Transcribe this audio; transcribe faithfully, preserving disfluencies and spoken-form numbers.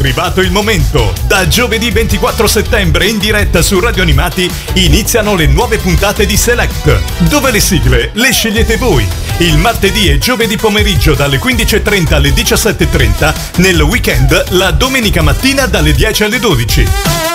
arrivato il momento. Da giovedì ventiquattro settembre in diretta su Radio Animati iniziano le nuove puntate di Select, dove le sigle le scegliete voi. Il martedì e giovedì pomeriggio dalle quindici e trenta alle diciassette e trenta, nel weekend la domenica mattina dalle dieci alle dodici.